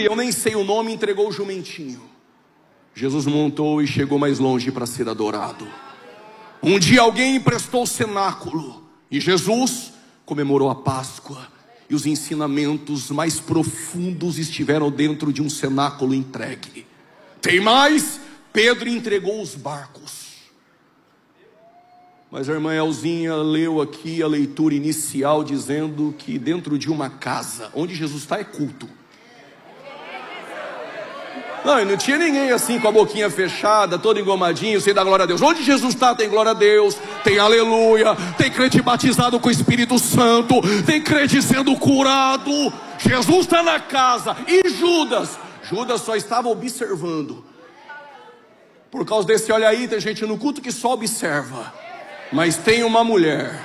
eu nem sei o nome, entregou o jumentinho. Jesus montou e chegou mais longe para ser adorado. Um dia alguém emprestou o cenáculo e Jesus comemorou a Páscoa. E os ensinamentos mais profundos estiveram dentro de um cenáculo entregue. Tem mais, Pedro entregou os barcos. Mas a irmã Elzinha leu aqui a leitura inicial dizendo que dentro de uma casa, onde Jesus está é culto. Não, e não tinha ninguém assim com a boquinha fechada, todo engomadinho, sem dar glória a Deus. Onde Jesus está tem glória a Deus, tem aleluia, tem crente batizado com o Espírito Santo, tem crente sendo curado. Jesus está na casa. E Judas só estava observando. Por causa desse olha aí, tem gente no culto que só observa. Mas tem uma mulher.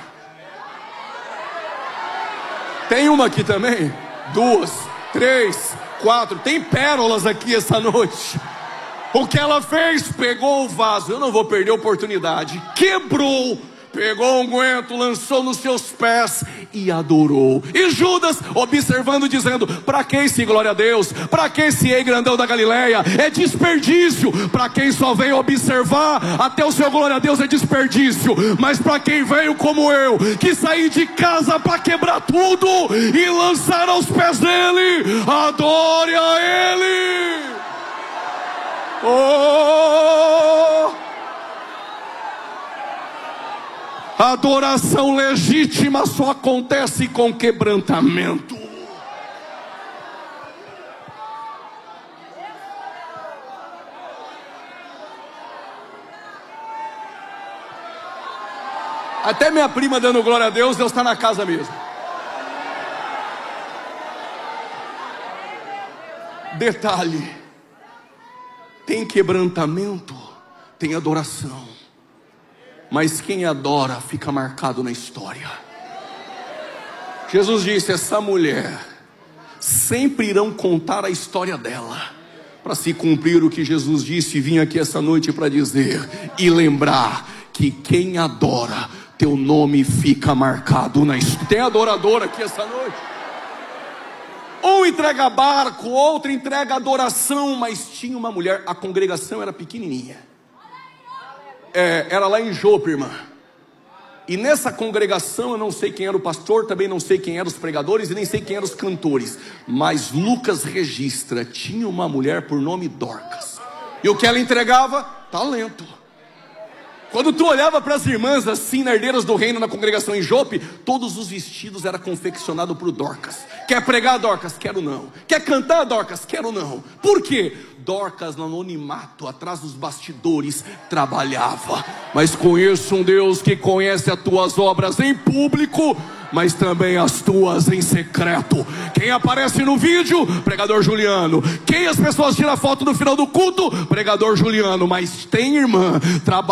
Tem uma aqui também? 2, 3, 4, tem pérolas aqui essa noite. O que ela fez? Pegou o vaso, eu não vou perder a oportunidade, quebrou, pegou um unguento, lançou nos seus pés e adorou. E Judas observando, dizendo: para que esse glória a Deus? Para que esse ei grandão da Galileia? É desperdício. Para quem só veio observar, até o seu glória a Deus é desperdício. Mas para quem veio como eu, que saí de casa para quebrar tudo e lançar aos pés dele, adore a ele. Oh! A adoração legítima só acontece com quebrantamento. Até minha prima dando glória a Deus, Deus está na casa mesmo. Detalhe: tem quebrantamento, tem adoração. Mas quem adora fica marcado na história. Jesus disse: essa mulher, sempre irão contar a história dela, para se cumprir o que Jesus disse. Vim aqui essa noite para dizer e lembrar que quem adora, teu nome fica marcado na história. Tem adorador aqui essa noite. Um entrega barco, outro entrega adoração. Mas tinha uma mulher, a congregação era pequenininha. Era lá em Jope, irmã. E nessa congregação eu não sei quem era o pastor, também não sei quem eram os pregadores e nem sei quem eram os cantores. Mas Lucas registra, tinha uma mulher por nome Dorcas. E o que ela entregava? Talento. Quando tu olhava para as irmãs assim, na herdeiras do reino, na congregação em Jope, todos os vestidos eram confeccionados por Dorcas. Quer pregar, Dorcas? Quero não. Quer cantar, Dorcas? Quero não. Por quê? Dorcas no anonimato, atrás dos bastidores, trabalhava. Mas conheço um Deus que conhece as tuas obras em público, mas também as tuas em secreto. Quem aparece no vídeo? Pregador Juliano. Quem as pessoas tiram foto no final do culto? Pregador Juliano. Mas tem irmã trabalhando